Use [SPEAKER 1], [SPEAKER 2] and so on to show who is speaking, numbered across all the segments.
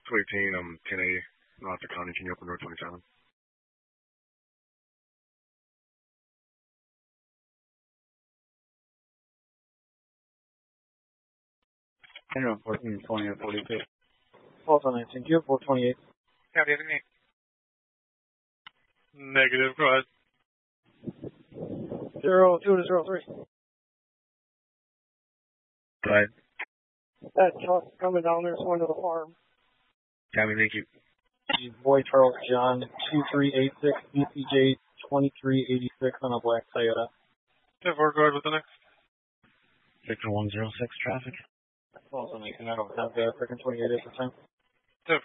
[SPEAKER 1] 218, 10A, North Dakota, can you open road 27?
[SPEAKER 2] Anyone 14, 20, or 42. Also 19, do you have 428?
[SPEAKER 3] Yeah, do you have any? Negative, go ahead.
[SPEAKER 2] 02-03.
[SPEAKER 1] Go ahead.
[SPEAKER 2] That truck coming down there is going to the farm.
[SPEAKER 1] Copy, thank you.
[SPEAKER 2] Boy Charles John, 2386, ECJ 2386 on a black Toyota.
[SPEAKER 3] 10-4, go ahead with the next.
[SPEAKER 1] Victor 106, traffic.
[SPEAKER 2] Also 19, I don't have the freaking 28 at the time.
[SPEAKER 3] 10-4.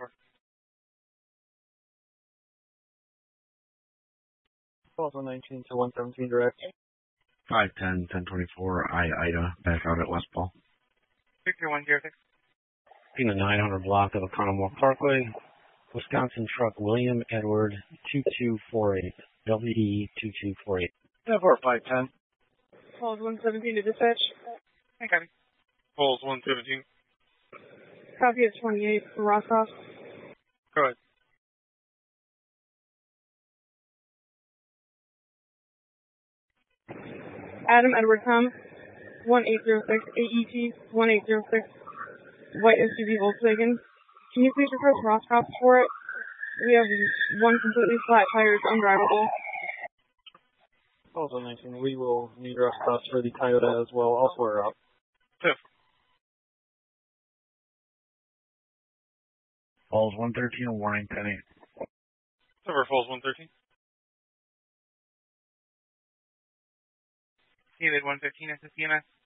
[SPEAKER 2] Also 19 to 117 direct.
[SPEAKER 1] 510, 1024, Ida, back out at West Ball.
[SPEAKER 3] Victor 106.
[SPEAKER 1] In the 900 block of Economwalk Parkway, Wisconsin truck William Edward 2248, WD 2248.
[SPEAKER 2] 10-4, 510.
[SPEAKER 4] Calls 117 to dispatch.
[SPEAKER 3] Hey, copy. Calls 117.
[SPEAKER 4] Copy at 28 from Roscoff.
[SPEAKER 3] Go ahead.
[SPEAKER 4] Adam Edward Tom, 1806, AET 1806, white SUV Volkswagen. Can you please request Roscoff for it? We have one completely flat tire, it's undrivable.
[SPEAKER 2] Also 19, we will need Roscoff for the Toyota as well. I'll swear up.
[SPEAKER 3] 10-4.
[SPEAKER 1] Falls 113, a warning, 10-8.
[SPEAKER 3] 10-4, Falls 113. David 115, is this CMS?